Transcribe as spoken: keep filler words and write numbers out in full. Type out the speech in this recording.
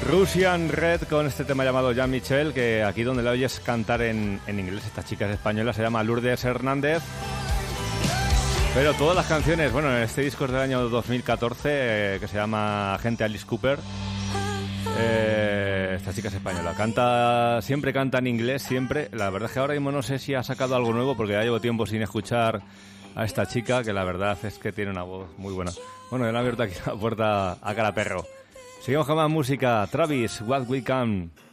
Russian Red con este tema llamado Jean-Michel, que aquí donde la oyes cantar en, en inglés, esta chica es española, se llama Lourdes Hernández. Pero todas las canciones, bueno, en este disco es del año dos mil catorce, eh, que se llama Agente Alice Cooper. Eh, esta chica es española, canta, siempre canta en inglés, siempre. La verdad es que ahora mismo no sé si ha sacado algo nuevo, porque ya llevo tiempo sin escuchar a esta chica, que la verdad es que tiene una voz muy buena. Bueno, ya le han abierto aquí la puerta a cara perro. Seguimos con más música. Travis, What We Can.